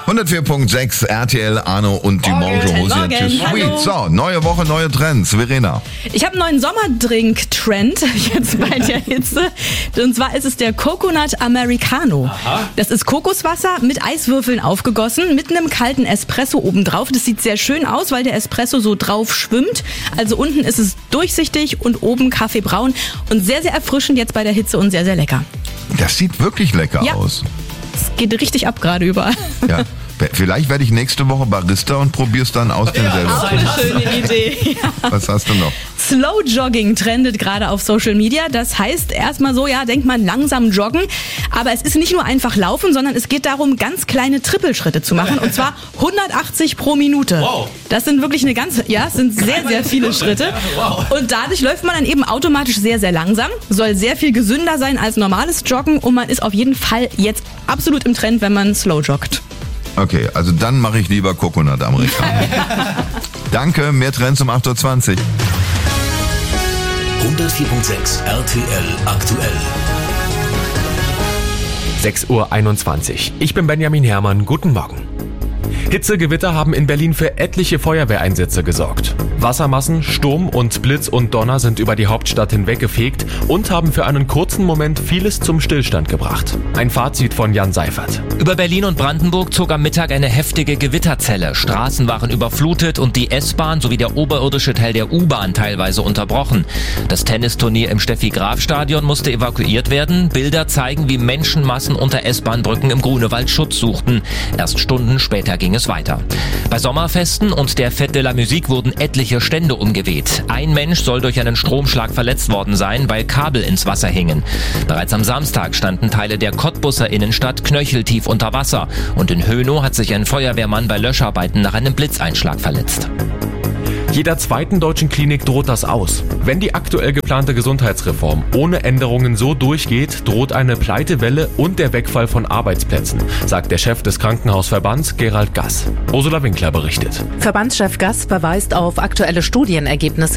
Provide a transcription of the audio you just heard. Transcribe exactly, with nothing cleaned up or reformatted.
hundertvier Komma sechs R T L, Arno und die Mojo Rosierte Sweet. So, neue Woche, neue Trends. Verena. Ich habe einen neuen Sommerdrink-Trend jetzt bei der Hitze. Und zwar ist es der Coconut Americano. Aha. Das ist Kokoswasser mit Eiswürfeln aufgegossen, mit einem kalten Espresso obendrauf. Das sieht sehr schön aus, weil der Espresso so drauf schwimmt. Also unten ist es durchsichtig und oben kaffeebraun. Und sehr, sehr erfrischend jetzt bei der Hitze und sehr, sehr lecker. Das sieht wirklich lecker ja. aus. Es geht richtig ab gerade überall. Ja. Vielleicht werde ich nächste Woche Barista und probier's dann aus dem selber. Auch eine schöne Idee. Ja. Was hast du noch? Slow Jogging trendet gerade auf Social Media. Das heißt erstmal so, ja, denkt man langsam joggen. Aber es ist nicht nur einfach laufen, sondern es geht darum, ganz kleine Trippelschritte zu machen. Und zwar hundertachtzig pro Minute. Wow. Das sind wirklich eine ganze, ja, sind sehr, sehr viele Schritte. Und dadurch läuft man dann eben automatisch sehr, sehr langsam. Soll sehr viel gesünder sein als normales Joggen. Und man ist auf jeden Fall jetzt absolut im Trend, wenn man slow joggt. Okay, also dann mache ich lieber Coconut Americano. Danke, mehr Trends um acht Uhr zwanzig. hundertvier Komma sechs R T L aktuell. sechs Uhr einundzwanzig. Ich bin Benjamin Herrmann. Guten Morgen. Hitzegewitter haben in Berlin für etliche Feuerwehreinsätze gesorgt. Wassermassen, Sturm und Blitz und Donner sind über die Hauptstadt hinweggefegt und haben für einen kurzen Moment vieles zum Stillstand gebracht. Ein Fazit von Jan Seifert. Über Berlin und Brandenburg zog am Mittag eine heftige Gewitterzelle. Straßen waren überflutet und die S-Bahn sowie der oberirdische Teil der U-Bahn teilweise unterbrochen. Das Tennisturnier im Steffi-Graf-Stadion musste evakuiert werden. Bilder zeigen, wie Menschenmassen unter S-Bahn-Brücken im Grunewald Schutz suchten. Erst Stunden später ging es weiter. Bei Sommerfesten und der Fête de la Musique wurden etliche Stände umgeweht. Ein Mensch soll durch einen Stromschlag verletzt worden sein, weil Kabel ins Wasser hingen. Bereits am Samstag standen Teile der Cottbusser Innenstadt knöcheltief unter Wasser. Und in Hönow hat sich ein Feuerwehrmann bei Löscharbeiten nach einem Blitzeinschlag verletzt. Jeder zweiten deutschen Klinik droht das aus. Wenn die aktuell geplante Gesundheitsreform ohne Änderungen so durchgeht, droht eine Pleitewelle und der Wegfall von Arbeitsplätzen, sagt der Chef des Krankenhausverbands Gerald Gass. Ursula Winkler berichtet. Verbandschef Gass verweist auf aktuelle Studienergebnisse